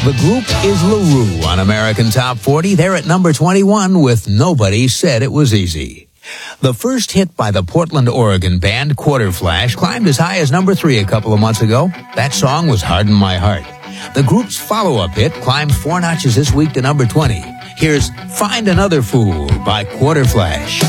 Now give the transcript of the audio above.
The group is LaRue on American Top 40. They're at number 21 with Nobody Said It Was Easy. The first hit by the Portland, Oregon band Quarterflash climbed as high as number 3 a couple of months ago. That song was Harden My Heart. The group's follow-up hit climbed 4 notches this week to number 20. Here's Find Another Fool by Quarterflash.